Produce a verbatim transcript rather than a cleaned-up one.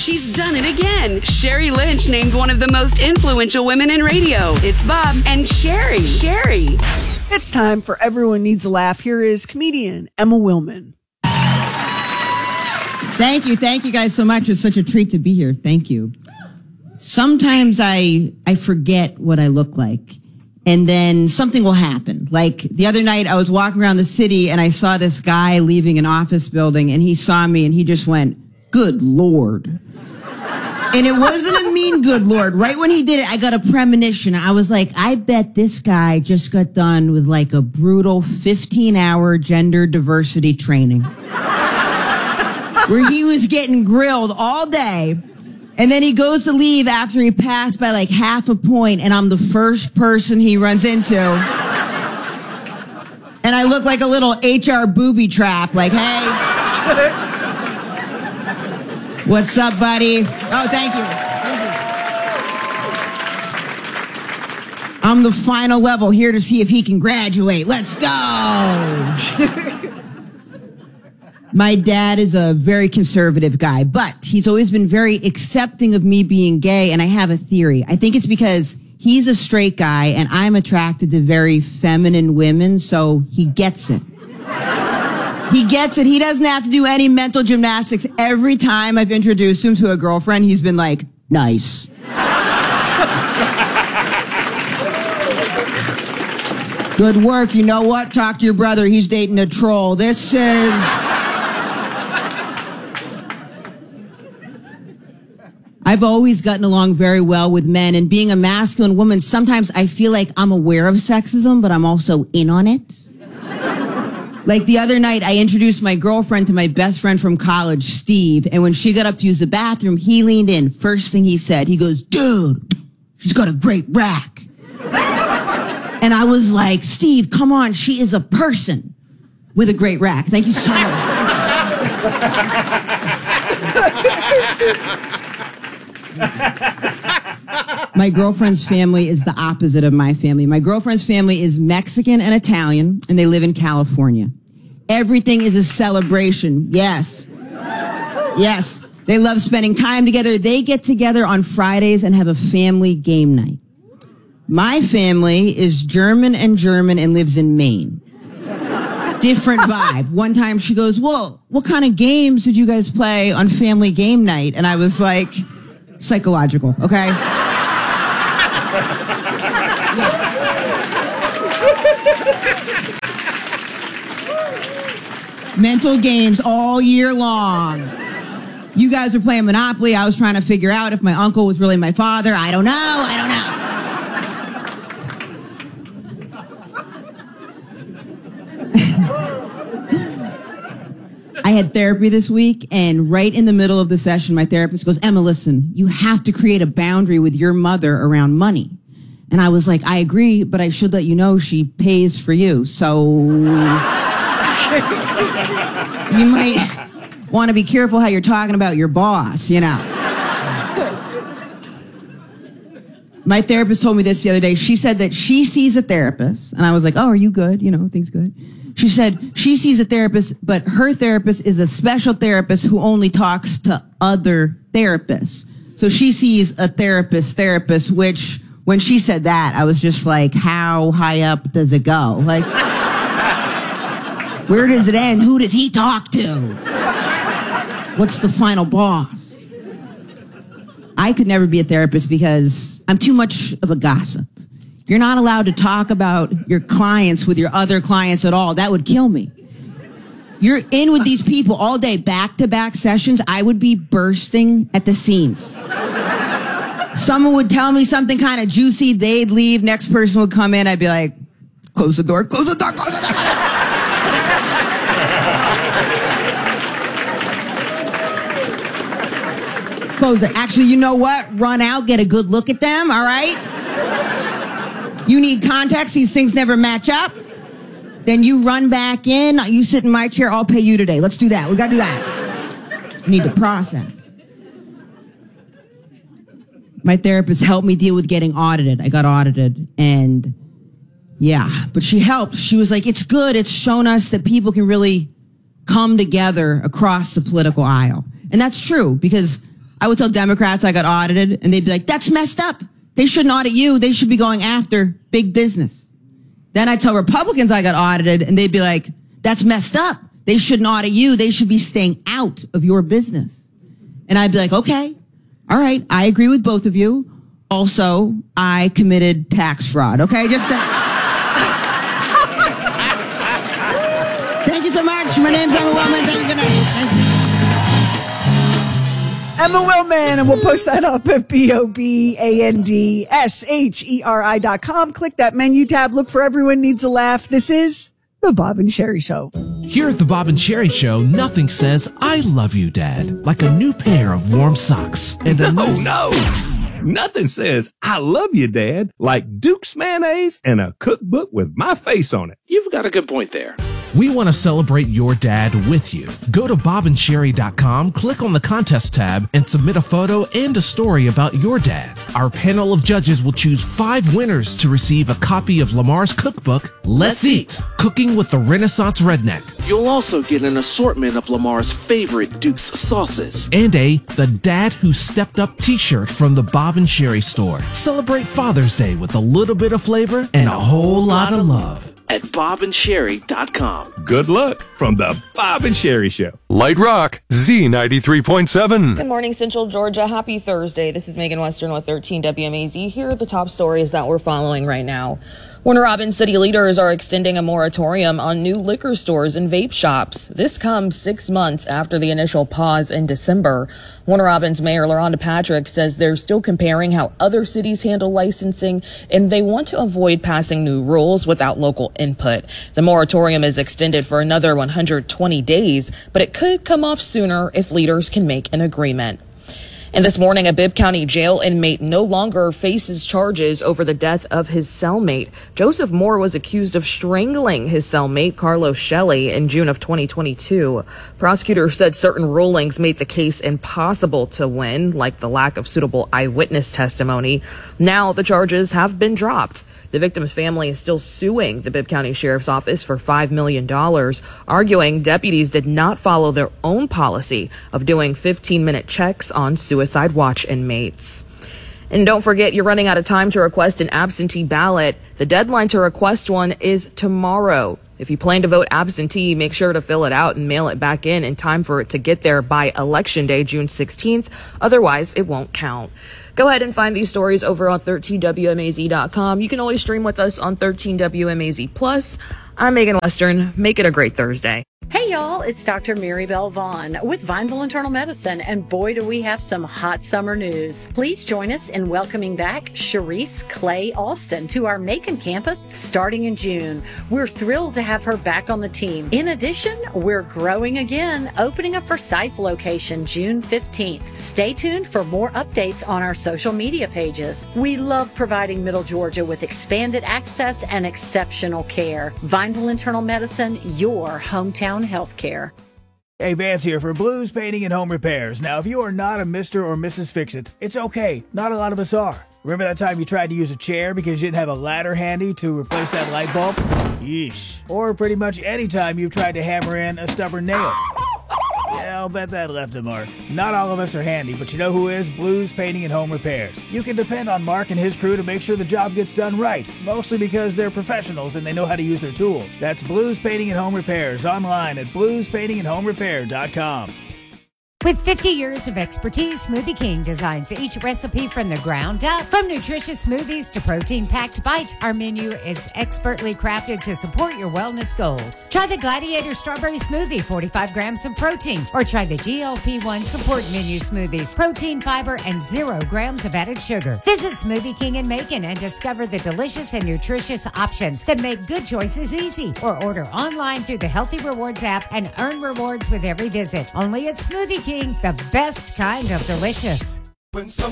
She's done it again. Sherry Lynch named one of the most influential women in radio. It's Bob and Sherry. Sherry. It's time for Everyone Needs a Laugh. Here is comedian Emma Willman. Thank you. Thank you guys so much. It's such a treat to be here. Thank you. Sometimes I I forget what I look like, and then something will happen. Like the other night, I was walking around the city, and I saw this guy leaving an office building, and he saw me, and he just went, "Good Lord." And it wasn't a mean good Lord. Right when he did it, I got a premonition. I was like, I bet this guy just got done with like a brutal fifteen-hour gender diversity training where he was getting grilled all day. And then he goes to leave after he passed by like half a point, and I'm the first person he runs into. And I look like a little H R booby trap, like, hey, what's up, buddy? Oh, thank you. Thank you. I'm the final level, here to see if he can graduate. Let's go. My dad is a very conservative guy, but he's always been very accepting of me being gay, and I have a theory. I think it's because he's a straight guy, and I'm attracted to very feminine women, so he gets it. He gets it. He doesn't have to do any mental gymnastics. Every time I've introduced him to a girlfriend, he's been like, nice. Good work. You know what? Talk to your brother. He's dating a troll. This is... I've always gotten along very well with men, and being a masculine woman, sometimes I feel like I'm aware of sexism, but I'm also in on it. Like the other night, I introduced my girlfriend to my best friend from college, Steve, and when she got up to use the bathroom, he leaned in. First thing he said, he goes, dude, she's got a great rack. And I was like, Steve, come on, she is a person with a great rack. Thank you so much. My girlfriend's family is the opposite of my family. My girlfriend's family is Mexican and Italian, and they live in California. Everything is a celebration. Yes. Yes. They love spending time together. They get together on Fridays and have a family game night. My family is German and German and lives in Maine. Different vibe. One time she goes, well, what kind of games did you guys play on family game night? And I was like... psychological, okay? Mental games all year long. You guys were playing Monopoly. I was trying to figure out if my uncle was really my father. I don't know. I don't know. I had therapy this week, and right in the middle of the session, my therapist goes, Emma, listen, you have to create a boundary with your mother around money. And I was like, I agree, but I should let you know she pays for you. So you might want to be careful how you're talking about your boss, you know. My therapist told me this the other day. She said that she sees a therapist, and I was like, oh, are you good? You know, things good. She said she sees a therapist, but her therapist is a special therapist who only talks to other therapists. So she sees a therapist therapist, which when she said that, I was just like, how high up does it go? Like, where does it end? Who does he talk to? What's the final boss? I could never be a therapist because I'm too much of a gossip. You're not allowed to talk about your clients with your other clients at all. That would kill me. You're in with these people all day, back-to-back sessions. I would be bursting at the seams. Someone would tell me something kind of juicy. They'd leave. Next person would come in. I'd be like, close the door, close the door, close the door. Close it. Actually, you know what? Run out, get a good look at them, all right? You need context. These things never match up. Then you run back in. You sit in my chair. I'll pay you today. Let's do that. We got to do that. You need to process. My therapist helped me deal with getting audited. I got audited, and yeah, but she helped. She was like, it's good. It's shown us that people can really come together across the political aisle. And that's true, because I would tell Democrats I got audited, and they'd be like, that's messed up. They shouldn't audit you. They should be going after big business. Then I tell Republicans I got audited, and they'd be like, that's messed up. They shouldn't audit you. They should be staying out of your business. And I'd be like, okay, all right, I agree with both of you. Also, I committed tax fraud, okay? Just to... Thank you so much. My name's Emma Willman. Thank you. Good night. Emma Willman, and we'll post that up at B O B A N D S H E R I dot com. Click that menu tab. Look for Everyone Needs a Laugh. This is The Bob and Sherry Show. Here at The Bob and Sherry Show, nothing says, I love you, Dad, like a new pair of warm socks. And a no, nice- no. Nothing says, I love you, Dad, like Duke's mayonnaise and a cookbook with my face on it. You've got a good point there. We want to celebrate your dad with you. Go to bob and sherry dot com, click on the contest tab, and submit a photo and a story about your dad. Our panel of judges will choose five winners to receive a copy of Lamar's cookbook, Let's Eat, Cooking with the Renaissance Redneck. You'll also get an assortment of Lamar's favorite Duke's sauces. And a The Dad Who Stepped Up t-shirt from the Bob and Sherry store. Celebrate Father's Day with a little bit of flavor and a whole lot of love. At bob and sherry dot com. Good luck from the Bob and Sherry Show. Light Rock, Z ninety-three point seven. Good morning, Central Georgia. Happy Thursday. This is Megan Western with thirteen W M A Z. Here are the top stories that we're following right now. Warner Robins city leaders are extending a moratorium on new liquor stores and vape shops. This comes six months after the initial pause in December. Warner Robins Mayor LaRhonda Patrick says they're still comparing how other cities handle licensing, and they want to avoid passing new rules without local input. The moratorium is extended for another one hundred twenty days, but it could come off sooner if leaders can make an agreement. And this morning, a Bibb County jail inmate no longer faces charges over the death of his cellmate. Joseph Moore was accused of strangling his cellmate, Carlos Shelley, in June of twenty twenty-two. Prosecutors said certain rulings made the case impossible to win, like the lack of suitable eyewitness testimony. Now the charges have been dropped. The victim's family is still suing the Bibb County Sheriff's Office for five million dollars, arguing deputies did not follow their own policy of doing fifteen-minute checks on suicide watch inmates. And don't forget, you're running out of time to request an absentee ballot. The deadline to request one is tomorrow. If you plan to vote absentee, make sure to fill it out and mail it back in in time for it to get there by Election Day, June sixteenth. Otherwise, it won't count. Go ahead and find these stories over on thirteen W M A Z dot com. You can always stream with us on thirteen W M A Z Plus. I'm Megan Western. Make it a great Thursday. Hey y'all, it's Doctor Mary Bell Vaughn with Vineville Internal Medicine, and boy do we have some hot summer news. Please join us in welcoming back Sharice Clay Austin to our Macon campus starting in June. We're thrilled to have her back on the team. In addition, we're growing again, opening a Forsyth location June fifteenth. Stay tuned for more updates on our social media pages. We love providing Middle Georgia with expanded access and exceptional care. Vineville Internal Medicine, your hometown healthcare. Hey, Vance here for Blues Painting and Home Repairs. Now, if you are not a Mister or Missus Fix-It, it's okay. Not a lot of us are. Remember that time you tried to use a chair because you didn't have a ladder handy to replace that light bulb? Yeesh. Or pretty much any time you've tried to hammer in a stubborn nail. Yeah, I'll bet that left a mark. Not all of us are handy, but you know who is? Blues Painting and Home Repairs. You can depend on Mark and his crew to make sure the job gets done right, mostly because they're professionals and they know how to use their tools. That's Blues Painting and Home Repairs, online at blues painting and home repair dot com. With fifty years of expertise, Smoothie King designs each recipe from the ground up. From nutritious smoothies to protein-packed bites, our menu is expertly crafted to support your wellness goals. Try the Gladiator Strawberry Smoothie, forty-five grams of protein, or try the G L P one Support Menu Smoothies, protein, fiber, and zero grams of added sugar. Visit Smoothie King in Macon and discover the delicious and nutritious options that make good choices easy. Or order online through the Healthy Rewards app and earn rewards with every visit. Only at Smoothie King, the best kind of delicious. When someone